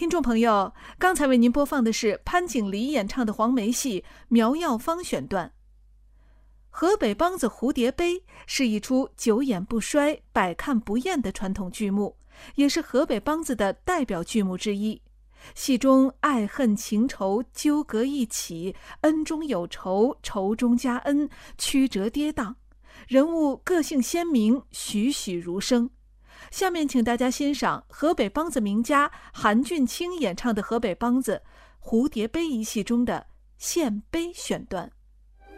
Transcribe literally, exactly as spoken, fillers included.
听众朋友，刚才为您播放的是潘景黎演唱的黄梅戏《苗药方》选段。河北梆子蝴蝶杯是一出久演不衰、百看不厌的传统剧目，也是河北梆子的代表剧目之一。戏中爱恨情仇纠葛一起，恩中有仇，仇中加恩，曲折跌宕，人物个性鲜明，栩栩如生。下面请大家欣赏河北梆子名家韩俊清演唱的河北梆子《蝴蝶杯》一戏中的献杯选段。